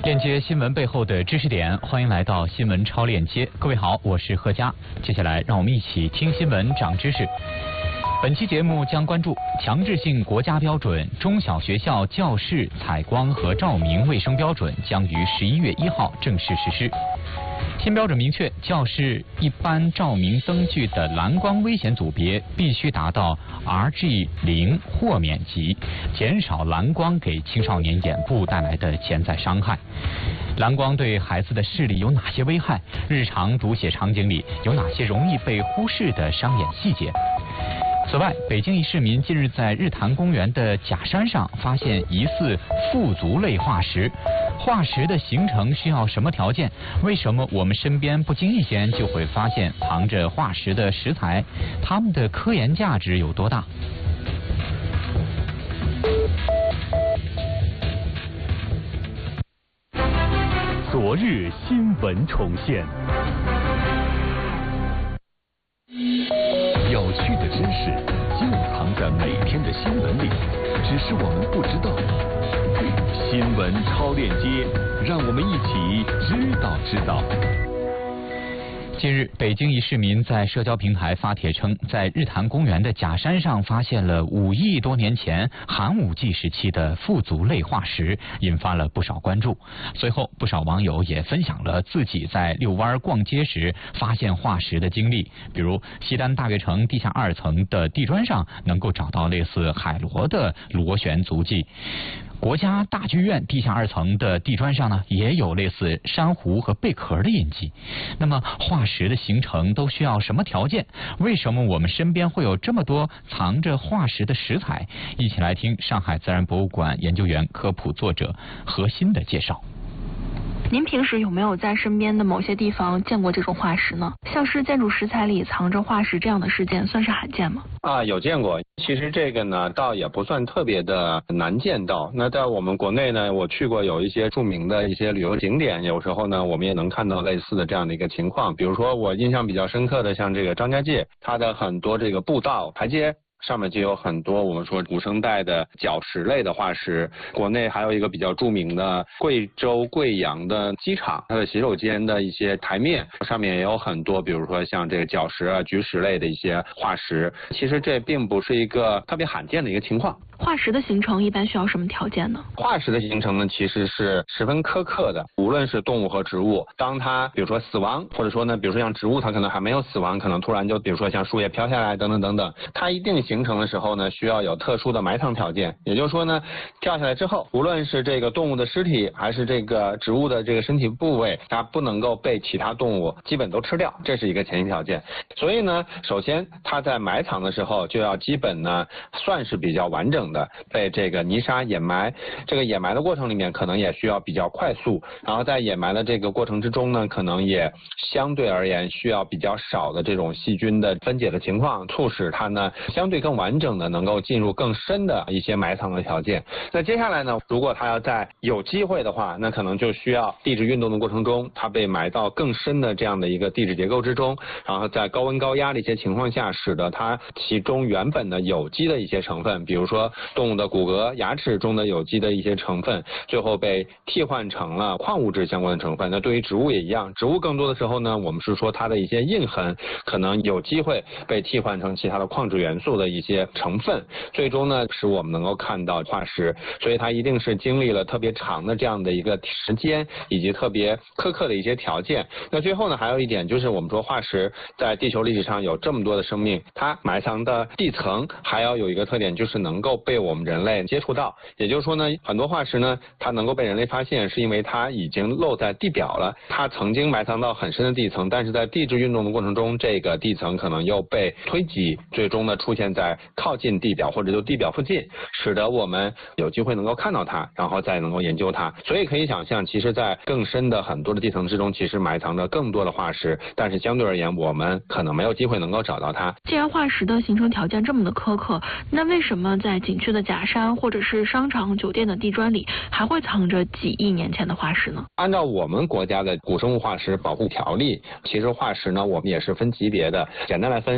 链接新闻背后的知识点，欢迎来到新闻超链接。各位好，我是贺佳。接下来让我们一起听新闻长知识。本期节目将关注强制性国家标准中小学校教室采光和照明卫生标准将于11月1号正式实施。新标准明确，教室一般照明灯具的蓝光危险组别必须达到 RG0豁免级，减少蓝光给青少年眼部带来的潜在伤害。蓝光对孩子的视力有哪些危害？日常读写场景里有哪些容易被忽视的伤眼细节？此外，北京一市民近日在日坛公园的假山上发现疑似富足类化石。化石的形成需要什么条件？为什么我们身边不经意间就会发现藏着化石的石材？它们的科研价值有多大？ 昨日新闻重现，有趣的知识就藏在每天的新闻里，只是我们不知道。新闻超链接，让我们一起知道。 近日，北京一市民在社交平台发帖称，在日坛公园的假山上发现了5亿多年前寒武纪时期的富足类化石，引发了不少关注。随后，不少网友也分享了自己在遛弯逛街时发现化石的经历，比如西单大悦城地下2层的地砖上能够找到类似海螺的螺旋足迹。国家大剧院地下2层的地砖上呢，也有类似珊瑚和贝壳的印记。那么化石的形成都需要什么条件？为什么我们身边会有这么多藏着化石的石材？一起来听上海自然博物馆研究员、科普作者何鑫的介绍。 您平时有没有在身边的某些地方见过这种化石呢？像是建筑石材里藏着化石这样的事件算是罕见吗？ 有见过。其实这个呢倒也不算特别的难见到。那在我们国内呢，我去过有一些著名的一些旅游景点，有时候呢我们也能看到类似的这样的一个情况。比如说我印象比较深刻的，像这个张家界，它的很多这个步道台阶上面就有很多我们说古生代的角石类的化石。国内还有一个比较著名的贵州贵阳的机场，它的洗手间的一些台面上面也有很多，比如说像这个角石啊、菊石类的一些化石。其实这并不是一个特别罕见的一个情况。 化石的形成一般需要什么条件呢？ 化石的形成呢，其实是十分苛刻的。无论是动物和植物，当它比如说死亡，或者说呢，比如说像植物它可能还没有死亡，可能突然就比如说像树叶飘下来等等等等，它一定形成的时候呢，需要有特殊的埋藏条件。也就是说呢，掉下来之后，无论是这个动物的尸体还是这个植物的这个身体部位，它不能够被其他动物基本都吃掉，这是一个前提条件。所以呢，首先它在埋藏的时候就要基本呢算是比较完整的被这个泥沙掩埋。这个掩埋的过程里面可能也需要比较快速，然后在掩埋的这个过程之中呢，可能也相对而言需要比较少的这种细菌的分解的情况，促使它呢相对更完整的能够进入更深的一些埋藏的条件。那接下来呢，如果它要在有机会的话，那可能就需要地质运动的过程中，它被埋到更深的这样的一个地质结构之中，然后在高温高压的一些情况下，使得它其中原本的有机的一些成分，比如说动物的骨骼、牙齿中的有机的一些成分，最后被替换成了矿物质相关的成分。那对于植物也一样，植物更多的时候呢，我们是说它的一些印痕可能有机会被替换成其他的矿质元素的一些成分，最终呢使我们能够看到化石。所以它一定是经历了特别长的这样的一个时间，以及特别苛刻的一些条件。那最后呢，还有一点就是我们说化石在地球历史上有这么多的生命，它埋藏的地层还要有一个特点，就是能够被我们人类接触到。也就是说呢，很多化石呢它能够被人类发现，是因为它已经露在地表了，它曾经埋藏到很深的地层，但是在地质运动的过程中，这个地层可能又被推挤，最终呢出现在靠近地表或者就地表附近，使得我们有机会能够看到它，然后再能够研究它。所以可以想象，其实在更深的很多的地层之中，其实埋藏着更多的化石，但是相对而言我们可能没有机会能够找到它。 既然化石的形成条件这么的苛刻，那为什么在景区的假山或者是商场、酒店的地砖里还会藏着几亿年前的化石呢？ 按照我们国家的古生物化石保护条例，其实化石呢我们也是分级别的，简单来分